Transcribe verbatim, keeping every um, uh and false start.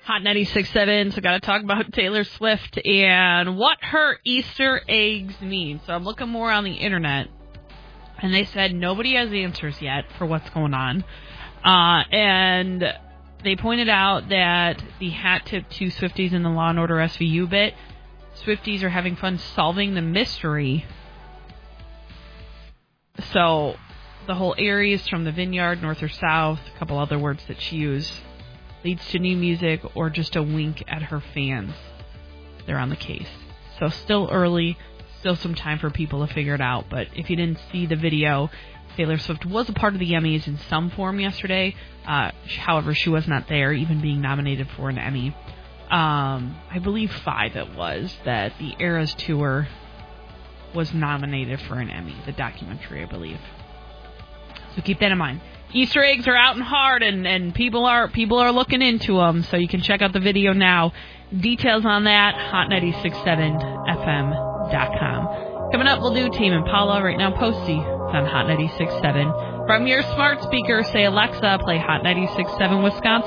Hot ninety-six point seven, so got to talk about Taylor Swift and what her Easter eggs mean. So I'm looking more on the internet, and they said nobody has answers yet for what's going on. Uh, and they pointed out that the hat tip to Swifties in the Law and Order S V U bit, Swifties are having fun solving the mystery. So the whole Aries from the Vineyard, north or south, a couple other words that she used, leads to new music or just a wink at her fans. They're on the case. So still early, still some time for people to figure it out. But if you didn't see the video, Taylor Swift was a part of the Emmys in some form yesterday. Uh, however, she was not there, even being nominated for an Emmy. Um, I believe five it was that the Eras Tour was nominated for an Emmy, the documentary, I believe. So keep that in mind. Easter eggs are out and hard, and, and people are people are looking into them, so you can check out the video now. Details on that, hot ninety-six point seven F M dot com. Coming up, we'll do Tame Impala. Right now, Posty. It's on Hot ninety-six point seven. From your smart speaker, say, Alexa, play Hot ninety-six point seven Wisconsin.